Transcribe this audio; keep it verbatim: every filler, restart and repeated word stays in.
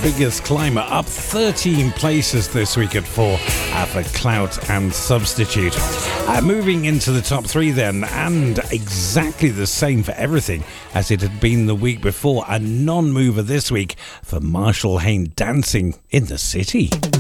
biggest climber, up thirteen places this week at four uh, for Clout and Substitute. Uh, moving into the top three then, and exactly the same for everything as it had been the week before. A non-mover this week for Marshall Hayne, Dancing in the City.